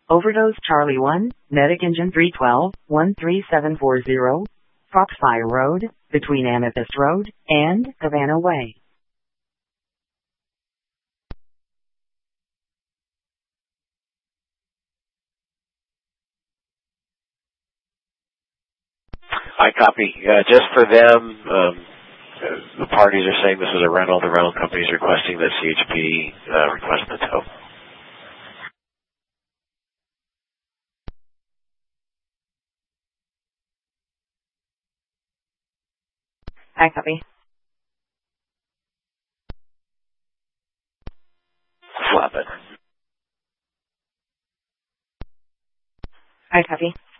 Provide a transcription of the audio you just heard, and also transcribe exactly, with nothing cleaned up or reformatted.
Overdose Charlie one, Medic Engine three twelve, one three seven four zero, Foxfire Road, between Amethyst Road and Havana Way. I copy. Uh, just for them, um, uh, the parties are saying this is a rental. The rental company is requesting that C H P uh, request the tow. I copy. Flop it. I copy.